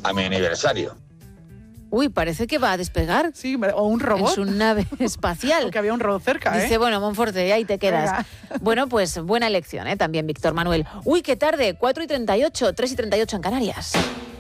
a mi aniversario. Uy, parece que va a despegar. Sí, o un robot. En su nave espacial. Porque había un robot cerca, Dice, bueno, Monforte, ahí te quedas. Venga. Bueno, pues buena elección, también, Víctor Manuel. Uy, qué tarde, 4:38, 3:38 en Canarias.